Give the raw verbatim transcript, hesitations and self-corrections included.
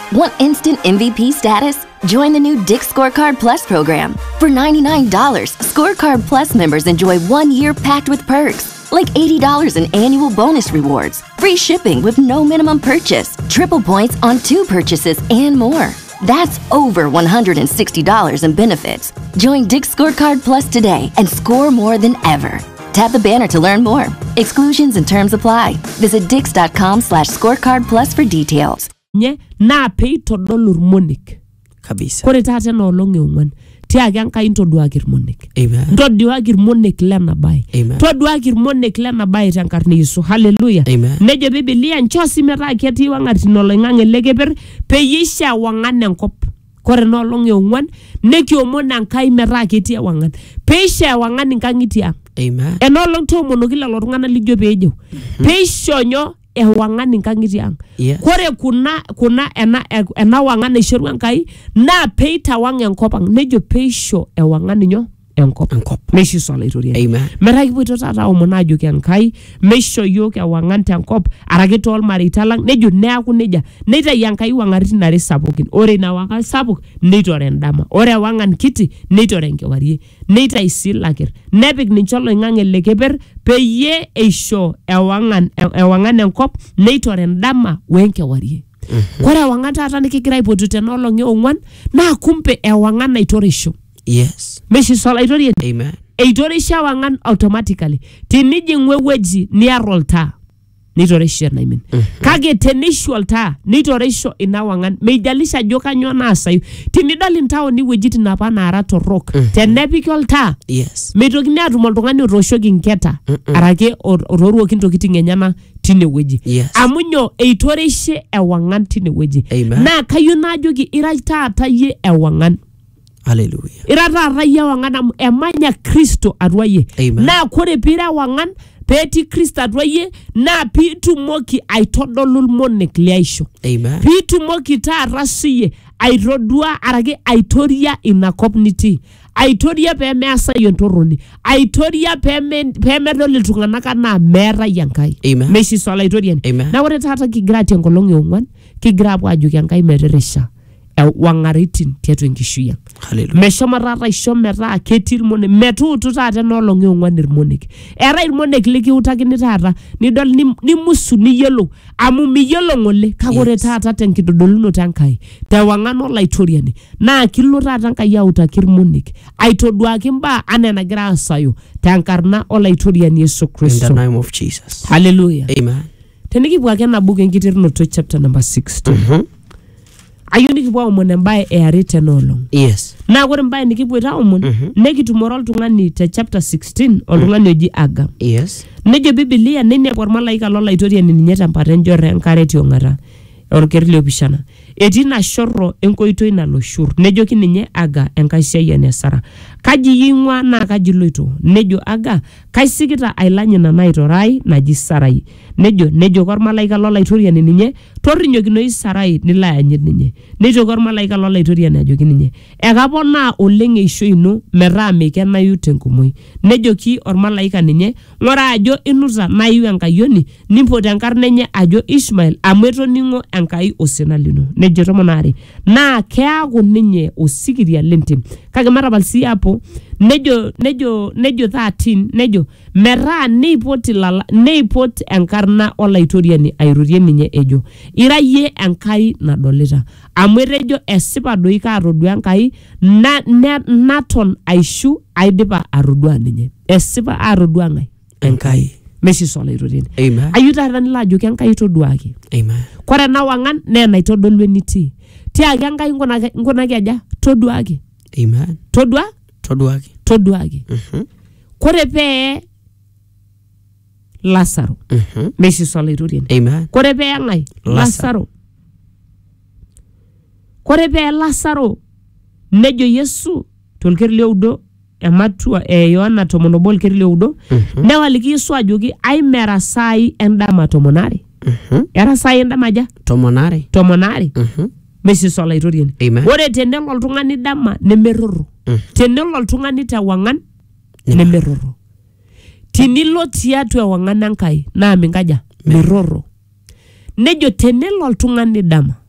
Want instant M V P status? Join the new Dick's Scorecard Plus program. For ninety-nine dollars, Scorecard Plus members enjoy one year packed with perks, like eighty dollars in annual bonus rewards, free shipping with no minimum purchase, triple points on two purchases, and more. That's over one hundred sixty dollars in benefits. Join Dick's Scorecard Plus today and score more than ever. Tap the banner to learn more. Exclusions and terms apply. Visit dix.com slash scorecard plus for details. Nye na pay to dollar monik. Kabisa. Kore tate no longe ungan. Tia ganka into duagir monik. Amen. Ndo duagir monik lena bay. Amen. To duagir monik lena bay tankarni Yesu. Hallelujah. Amen. Nejo Biblia nchosi mera kiati wangati no lengange legeber peyisha wangane nkop. Kore no longe ungan neki omona nkai mera kiati wangan. Peyisha wangane nkangitia. Amen. Eno long to monokila lorungana lijo pejo. Peyisho nyo e wangane nkangitia. Yes. Kore kuna kuna ena ena wangane shirwa nkai na peita wange nkopang nejo peisho e wangane nyo enkop. Enkop. Meshi sola itoria. Amen. Meraki puto tata omonajo ke nkai mesho yo ke wangante enkop arake tol maritalang nejo neaku neja neita yankai wangari nare sapukin ore na wanga sapuk neitore ndama ore wangan kiti neitore nkewarie neita isilakir nepik nincholo ngange lekeper peye eisho e wangan e wangan enkop neitore ndama wenkewarie. Mm-hmm. Kore wangata ata nikigira ipotu tenolonge ongwan na kumpe e wangan naitoresho. Yes. Meshi sola itorian. Amen. Eitoresha wangan automatically. Tiniji ngweweji niarolta. Nitoresha na imen. Mm-hmm. Kage tenisual ta. Nitoresho ina wangan. Meijalisha joka nyona asayu. Tinidali ntao ni wejiti na pana arato rock. Mm-hmm. Tenepikol ta. Yes. Meitokini atumoltungani roshoki nketa. Mm-mm. Arake ororuo kinto kitingenyana tine weji. Yes. Amunyo eitoreshe ewangan tine weji. Amen. Na kayu na jogi iraita ataye ewangan. Hallelujah. Irata raya wangan emanya Kristo arwaye. Amen. Na kore pira wangan peti Kristo arwaye na pitu moki aitodolul monek liaisho. Amen. Pitu moki ta rasiye airodua arage aitoria inakopniti. Aitoria peme asa yontoroni. Aitoria peme peme dole tunganaka na mera yankai. Amen. Meshi sola itorian. Amen. Na wore tata kigrati ngolonge ongwan kigrabu ajuki yankai mereresha. Wangaritin tietu nkishuya. Hallelujah. Meshoma rara ishomera ketir mone metu tutata no longe ongwan irmonik. Era irmonik liki utakini tata ni dol ni, ni musu ni yelo amu mi yelo ngole kagore yes. Tata tenkidodoluno tankai te wangano laitoriani na kilo tata nkai ya utakir monik aitodwa kimba anena gra sayo tankarna olaitoriani Yesu Kristo. In the name of Jesus. Hallelujah. Amen. Teniki bwake na buku ngitirno to chapter number sixteen. Mhm. Ayuni kibwa umone mbaye earite nolong. Yes. Na gore mbaye nikibweta umone mm -hmm. Neki tumorol tungani te chapter sixteen olungani oji Aga. Yes. Nejo Biblia nene por malaika lola itoria ninyeta mparenjo renkare tiongara orkerli opishana. Etina shorro enkoito ina loshur. Nejo kininye Aga enkaisia yene Sara. Kaji yingwa na kaji loito. Nejo Aga kaisikita ailanye na naitorai naji Sarai. Nejo nejo kor malaika lola itoria ninye torrinyo kinoi Sarai nila anyet ninye. Nejo kor malaika lola itoria nejo kininye. Ekapona olenge isho ino meraa mekena yu tenkumoi. Nejo ki or malaika ninye ngora ajo inuta na yu enkayoni nimpote enkarna nye ajo Ishmael amweto ningo enkai osina lino. Nejo tomonari na keaku ninye osikiria lentim. Kage marabal si hapo nejo nejo nejo thirteen nejo meraa neipoti lala neipoti enkarna olaitoriani airorie ninye ejo iraye enkai nadolita amwerejo esipa doi ka arodua enkai na, na naton aishu aidipa arodua ninye esipa arodua ngai enkai meshi sola irorie. Amen. Ayuta ranila ajo enkai toduaki. Amen. Kore na wangan nena itodolwe niti tia enkai ngona ngona keja toduaki. Amen. Todua Toduaki. Toduaki. Mhm. Kore pe Lazaro. Mhm. Meshi sola irorie. Amen. Kore pe ngai Lazaro. Kore pe Lazaro nejo Yesu tolkerle udo ematua e Yohana tomonobol kerle udo mm-hmm. Newaliki Yesu ajoki ai mera sai endama tomonari. Mhm. Era sai endama ja Tomonari. tomonari. Mhm. Meshi sola irorie. Amen. Ore tenelo oltungani dama nemeroro. Mm. Tenelo oltungani tawangan nemeroro. Tinilo tiatu ewangan enkai na mingaja meroro. Nejo tenelo oltungani dama